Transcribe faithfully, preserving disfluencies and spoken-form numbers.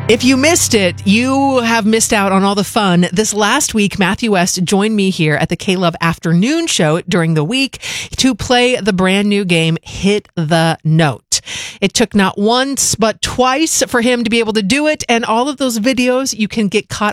If you missed it, you have missed out on all the fun. This last week, Matthew West joined me here at the K-Love Afternoon Show during the week to play the brand new game, Hit the Note. It took not once, but twice for him to be able to do it. And all of those videos you can get caught